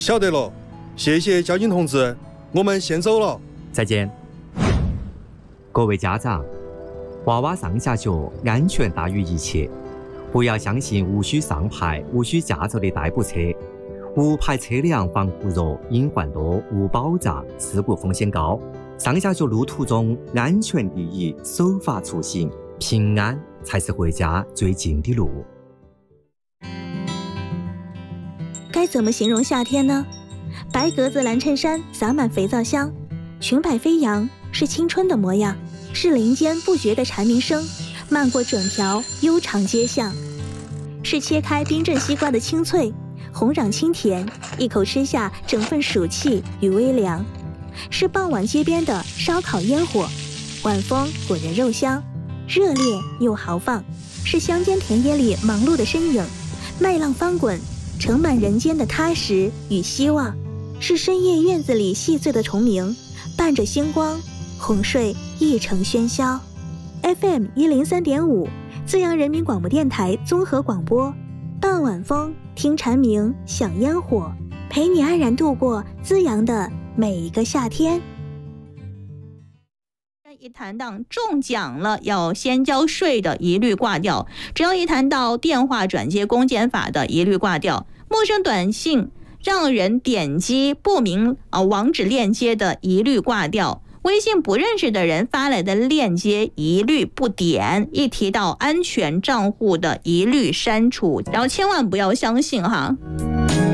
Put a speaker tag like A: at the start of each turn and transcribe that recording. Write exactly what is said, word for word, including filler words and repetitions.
A: 晓得了，谢谢交警同志，我们先走了。
B: 再见。各位家长，娃娃上下学安全大于一切，不要相信无需上牌、无需驾照的代步车。无牌车辆防护弱，隐患多，无保障，事故风险高。上下学路途中，安全第一，守法出行，平安才是回家最近的路。
C: 该怎么形容夏天呢？白格子蓝衬衫洒满肥皂香，裙摆飞扬，是青春的模样，是林间不绝的蝉鸣声，漫过整条悠长街巷，是切开冰镇西瓜的清脆，红壤清甜，一口吃下整份暑气与微凉，是傍晚街边的烧烤烟火，晚风裹着肉香，热烈又豪放，是乡间田野里忙碌的身影，麦浪翻滚，盛满人间的踏实与希望，是深夜院子里细碎的虫鸣，伴着星光，哄睡一城喧嚣。 F M 一零三点五，资阳人民广播电台综合广播，傍晚风，听蝉鸣，享烟火，陪你安然度过资阳的每一个夏天。
D: 一谈到中奖了要先交税的，一律挂掉；只要一谈到电话转接公检法的，一律挂掉；陌生短信让人点击不明啊网址链接的，一律挂掉；微信不认识的人发来的链接，一律不点；一提到安全账户的，一律删除。然后千万不要相信哈。